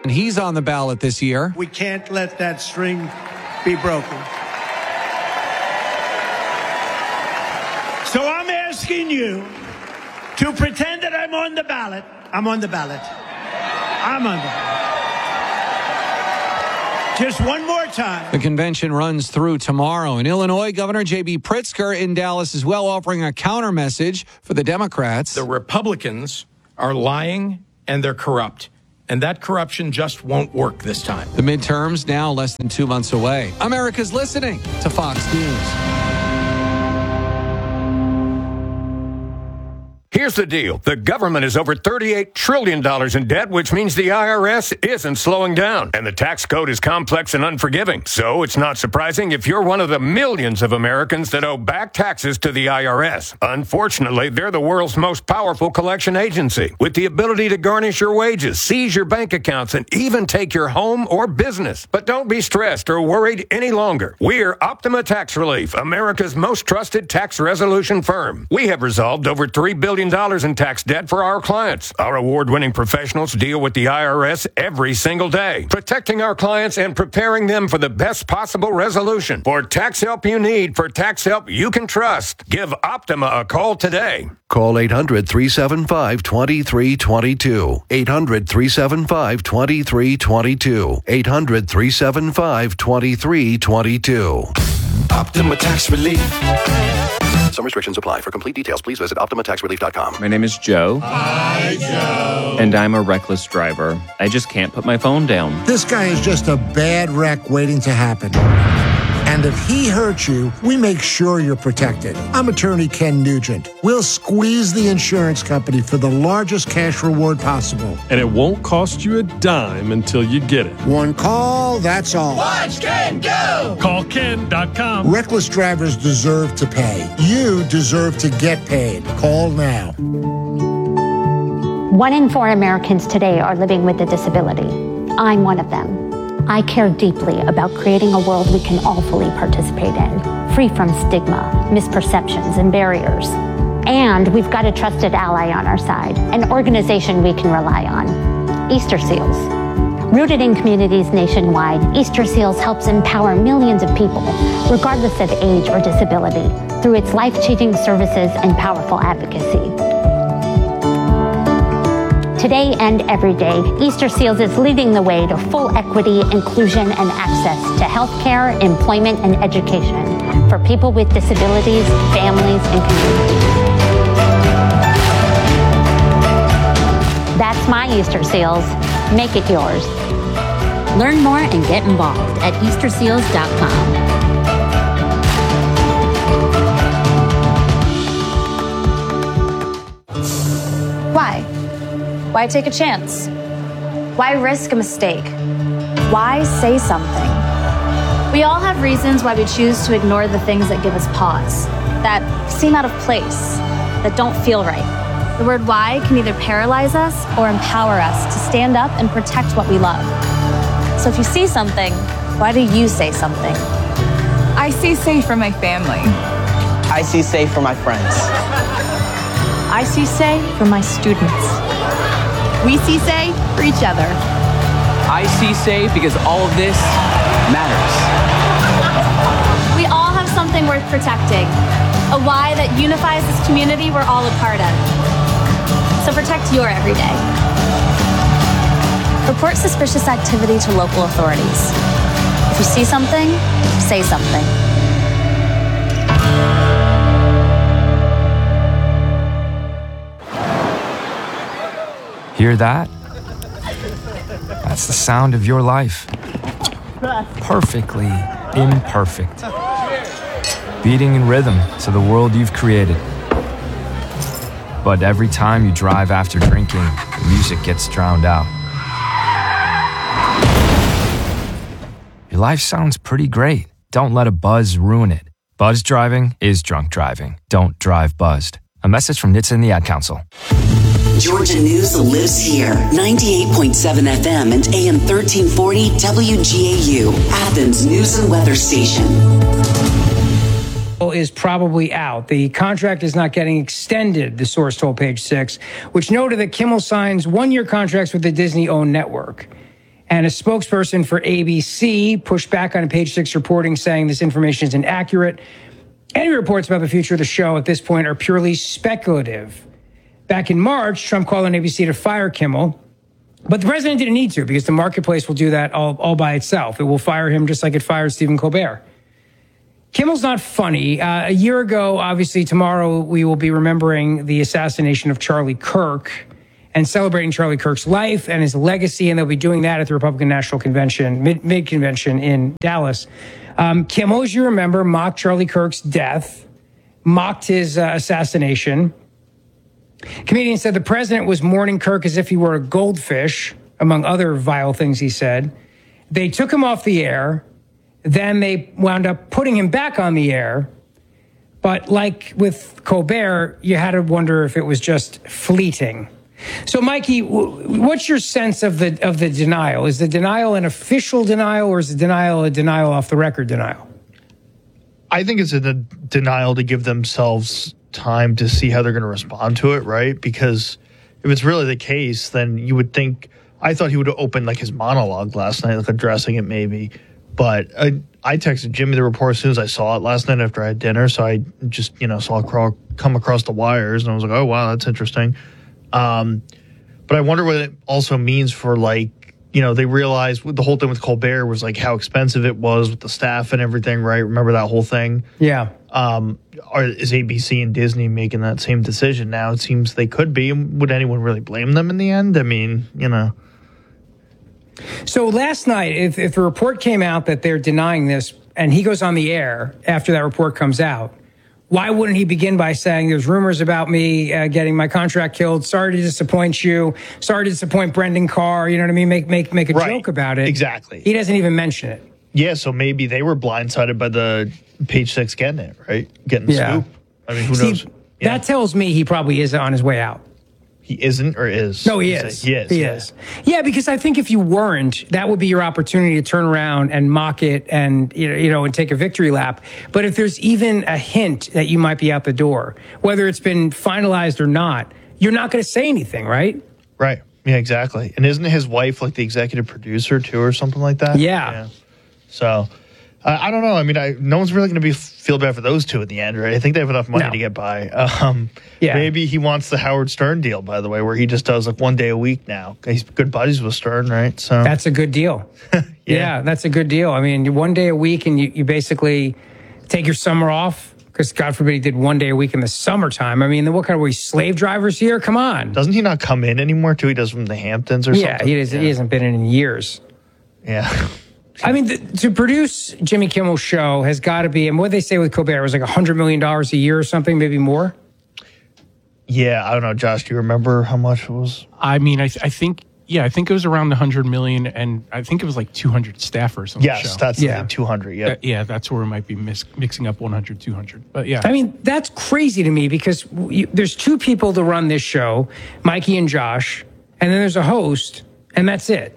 And he's on the ballot this year. We can't let that string be broken. So I'm asking you to pretend that I'm on the ballot. I'm on the ballot. I'm on the ballot. Just one more time. The convention runs through tomorrow. In Illinois, Governor J.B. Pritzker in Dallas is offering a counter message for the Democrats. The Republicans are lying and they're corrupt. And that corruption just won't work this time. The midterms now less than 2 months away. America's listening to Fox News. Here's the deal. The government is over $38 trillion in debt, which means the IRS isn't slowing down. And the tax code is complex and unforgiving. So it's not surprising if you're one of the millions of Americans that owe back taxes to the IRS. Unfortunately, they're the world's most powerful collection agency, with the ability to garnish your wages, seize your bank accounts, and even take your home or business. But don't be stressed or worried any longer. We're Optima Tax Relief, America's most trusted tax resolution firm. We have resolved over $3 billion in tax debt for our clients. Our award-winning professionals deal with the IRS every single day, protecting our clients and preparing them for the best possible resolution. For tax help you need, for tax help you can trust, give Optima a call today. Call 800-375-2322. 800-375-2322. 800-375-2322. Optima Tax Relief. Some restrictions apply. For complete details, please visit OptimaTaxRelief.com. My name is Joe. Hi, Joe. And I'm a reckless driver. I just can't put my phone down. This guy is just a bad wreck waiting to happen. And if he hurts you, we make sure you're protected. I'm attorney Ken Nugent. We'll squeeze the insurance company for the largest cash reward possible. And it won't cost you a dime until you get it. One call, that's all. Watch Ken go! Call Ken.com. Reckless drivers deserve to pay. You deserve to get paid. Call now. 1 in 4 Americans today are living with a disability. I'm one of them. I care deeply about creating a world we can all fully participate in, free from stigma, misperceptions, and barriers. And we've got a trusted ally on our side, an organization we can rely on, Easter Seals. Rooted in communities nationwide, Easter Seals helps empower millions of people, regardless of age or disability, through its life-changing services and powerful advocacy. Today and every day, Easter Seals is leading the way to full equity, inclusion, and access to healthcare, employment, and education for people with disabilities, families, and communities. That's my Easter Seals. Make it yours. Learn more and get involved at EasterSeals.com. Why? Why take a chance? Why risk a mistake? Why say something? We all have reasons why we choose to ignore the things that give us pause, that seem out of place, that don't feel right. The word why can either paralyze us or empower us to stand up and protect what we love. So if you see something, why do you say something? I see safe for my family. I see safe for my friends. I see say for my students. We see say for each other. I see say because all of this matters. We all have something worth protecting, a why that unifies this community we're all a part of. So protect your everyday. Report suspicious activity to local authorities. If you see something, say something. Hear that? That's the sound of your life. Perfectly imperfect. Beating in rhythm to the world you've created. But every time you drive after drinking, the music gets drowned out. Your life sounds pretty great. Don't let a buzz ruin it. Buzz driving is drunk driving. Don't drive buzzed. A message from NHTSA and the Ad Council. Georgia News lives here. 98.7 FM and AM 1340 WGAU, Athens News and Weather Station. Is probably out. The contract is not getting extended, the source told Page 6, which noted that Kimmel signs one-year contracts with the Disney-owned network. And a spokesperson for ABC pushed back on Page Six reporting, saying this information is inaccurate. Any reports about the future of the show at this point are purely speculative. Back in March, Trump called on ABC to fire Kimmel, but the president didn't need to because the marketplace will do that all by itself. It will fire him just like it fired Stephen Colbert. Kimmel's not funny. A year ago, obviously, tomorrow we will be remembering the assassination of Charlie Kirk and celebrating Charlie Kirk's life and his legacy, and they'll be doing that at the Republican National Convention, mid-convention in Dallas. Kimmel, as you remember, mocked Charlie Kirk's death, mocked his assassination. Comedian said the president was mourning Kirk as if he were a goldfish, among other vile things he said. They took him off the air. Then they wound up putting him back on the air. But like with Colbert, you had to wonder if it was just fleeting. So, Mikey, what's your sense of the denial? Is the denial an official denial, or is the denial a denial off the record denial? I think it's a denial to give themselves time to see how they're going to respond to it, right? Because if it's really the case, then you would think, I thought he would have opened like his monologue last night, like addressing it maybe. But I texted Jimmy the report as soon as I saw it last night after I had dinner. So I just, saw it come across the wires, and I was like, oh, wow, that's interesting. But I wonder what it also means for, they realized the whole thing with Colbert was like how expensive it was with the staff and everything, right? Remember that whole thing? Yeah. Is ABC and Disney making that same decision now? It seems they could be. Would anyone really blame them in the end? I mean, So last night, if a report came out that they're denying this and he goes on the air after that report comes out, why wouldn't he begin by saying there's rumors about me getting my contract killed? Sorry to disappoint you. Sorry to disappoint Brendan Carr. You know what I mean? Make a joke about it. Exactly. He doesn't even mention it. Yeah, so maybe they were blindsided by the Page Six getting it, right? Getting the scoop. I mean, who knows? Yeah. That tells me he probably is on his way out. He isn't or is? No, he is. He is. He is. Yeah, because I think if you weren't, that would be your opportunity to turn around and mock it and, and take a victory lap. But if there's even a hint that you might be out the door, whether it's been finalized or not, you're not going to say anything, right? Right. Yeah, exactly. And isn't his wife like the executive producer too or something like that? Yeah. So I don't know. I mean, no one's really going to feel bad for those two in the end, right? I think they have enough money to get by. Maybe he wants the Howard Stern deal, by the way, where he just does like 1 day a week now. He's good buddies with Stern, right? So that's a good deal. Yeah, that's a good deal. I mean, 1 day a week, and you basically take your summer off. Because God forbid he did 1 day a week in the summertime. I mean, what kind of slave drivers here? Come on. Doesn't he not come in anymore too? He does from the Hamptons or something? He hasn't been in years. Yeah. I mean, to produce Jimmy Kimmel's show has got to be, and what they say with Colbert was like $100 million a year or something, maybe more. Yeah, I don't know, Josh. Do you remember how much it was? I mean, I think it was around 100 million, and I think it was like 200 staffers on the show. Yes, that's 200. Yeah, that's where we might be mixing up 100, 200. But yeah, I mean, that's crazy to me because there's two people to run this show, Mikey and Josh, and then there's a host, and that's it.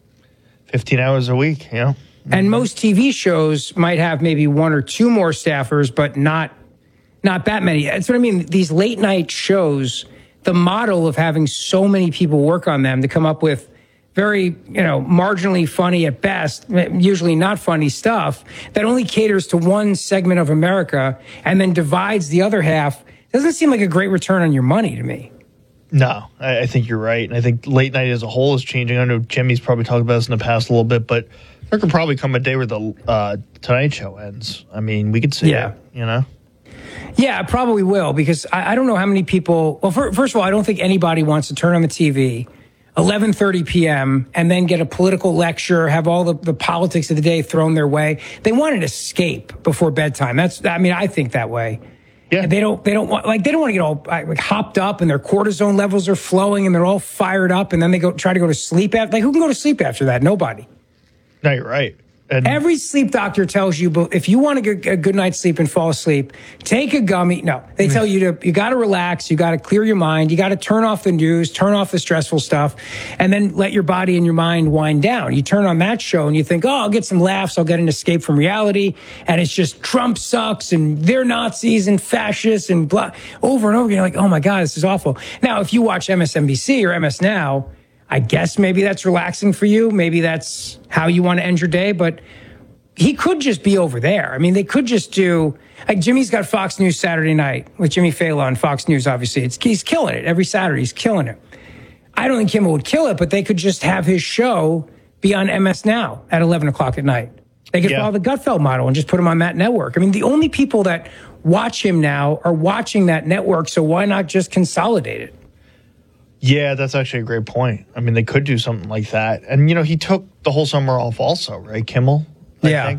15 hours a week, And most TV shows might have maybe one or two more staffers, but not that many. That's what I mean. These late night shows, the model of having so many people work on them to come up with very, marginally funny at best, usually not funny stuff that only caters to one segment of America and then divides the other half doesn't seem like a great return on your money to me. No, I think you're right. And I think late night as a whole is changing. I know Jimmy's probably talked about this in the past a little bit, but there could probably come a day where the Tonight Show ends. I mean, we could see it, Yeah, it probably will, because I don't know how many people... Well, first of all, I don't think anybody wants to turn on the TV 11:30 p.m. and then get a political lecture, have all the politics of the day thrown their way. They want an escape before bedtime. I think that way. Yeah. They don't want to get all hopped up and their cortisone levels are flowing and they're all fired up and then they try to go to sleep after. Who can go to sleep after that? Nobody. No, you're right. And every sleep doctor tells you, but if you want to get a good night's sleep and fall asleep, take a gummy. No, they tell you you got to relax. You got to clear your mind. You got to turn off the news, turn off the stressful stuff, and then let your body and your mind wind down. You turn on that show and you think, I'll get some laughs. I'll get an escape from reality. And it's just Trump sucks and they're Nazis and fascists and blah over and over again. You're like, oh my God, this is awful. Now, if you watch MSNBC or MS Now, I guess maybe that's relaxing for you. Maybe that's how you want to end your day. But he could just be over there. I mean, they could just do, like Jimmy's got Fox News Saturday night with Jimmy Fallon on Fox News, obviously. He's killing it. Every Saturday, he's killing it. I don't think Kimmel would kill it, but they could just have his show be on MS Now at 11 o'clock at night. They could follow the Gutfeld model and just put him on that network. I mean, the only people that watch him now are watching that network, so why not just consolidate it? Yeah, that's actually a great point. I mean, they could do something like that. And, you know, he took the whole summer off also, right, Kimmel? I think.